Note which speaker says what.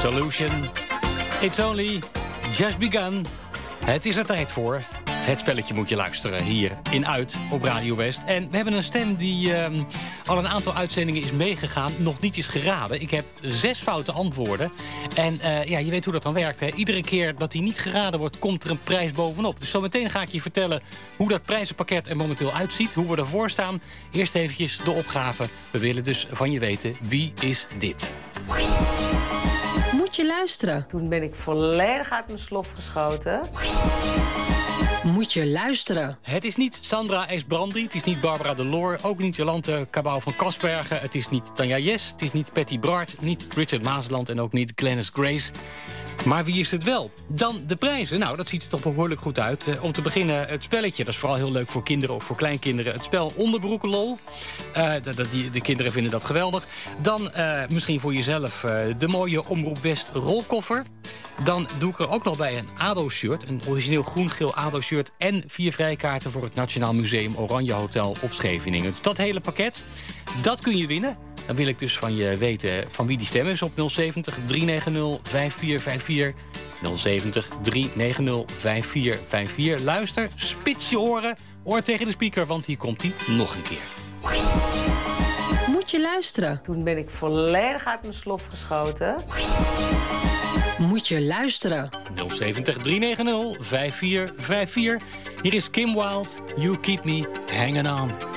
Speaker 1: Solution. It's only just begun. Het is er tijd voor. Het spelletje moet je luisteren hier in Uit op Radio West. En we hebben een stem die al een aantal uitzendingen is meegegaan. Nog niet is geraden. Ik heb 6 foute antwoorden. En je weet hoe dat dan werkt. Hè? Iedere keer dat die niet geraden wordt, komt er een prijs bovenop. Dus zometeen ga ik je vertellen hoe dat prijzenpakket er momenteel uitziet. Hoe we ervoor staan. Eerst eventjes de opgave. We willen dus van je weten, wie is dit?
Speaker 2: Moet je luisteren.
Speaker 3: Toen ben ik volledig uit mijn slof geschoten.
Speaker 2: Moet je luisteren.
Speaker 1: Het is niet Sandra S. Brandry, het is niet Barbara de Loor, ook niet Jolante Cabau van Kasbergen, het is niet Tanja Jes, het is niet Patty Bart, niet Richard Maasland en ook niet Glennis Grace. Maar wie is het wel? Dan de prijzen. Nou, dat ziet er toch behoorlijk goed uit. Om te beginnen het spelletje. Dat is vooral heel leuk voor kinderen of voor kleinkinderen. Het spel Onderbroekenlol. De kinderen vinden dat geweldig. Dan misschien voor jezelf de mooie Omroep West rolkoffer. Dan doe ik er ook nog bij een ADO-shirt. Een origineel groen-geel ADO-shirt. En 4 vrijkaarten voor het Nationaal Museum Oranje Hotel op Scheveningen. Dus dat hele pakket, dat kun je winnen. Dan wil ik dus van je weten van wie die stem is op 070 390 5454. 070 390 5454. Luister, spits je oren, oor tegen de speaker, want hier komt hij nog een keer.
Speaker 2: Moet je luisteren.
Speaker 3: Toen ben ik volledig uit mijn slof geschoten.
Speaker 2: Moet je luisteren.
Speaker 1: 070 390 5454. Hier is Kim Wilde, You Keep Me Hanging On.